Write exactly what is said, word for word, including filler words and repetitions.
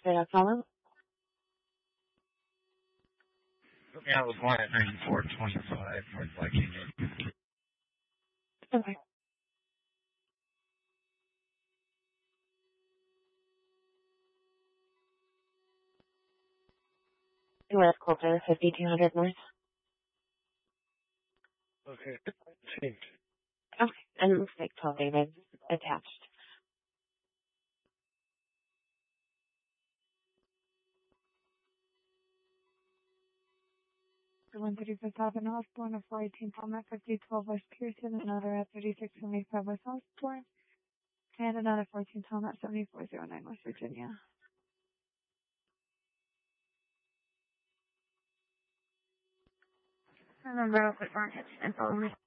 Did I follow? Yeah, it was one at ninety-four twenty-five North Viking. Okay. West Coulter, fifty-two hundred North. Okay, changed. Okay, and it looks like twelve David attached. one thirty-five Southern Osborne, a four eighteen Palm at fifty twelve West Pearson, another at thirty-six seventy-five West Osborne, and another fourteen Palm at seventy-four oh nine West Virginia. Remember, I'll put on it and follow me.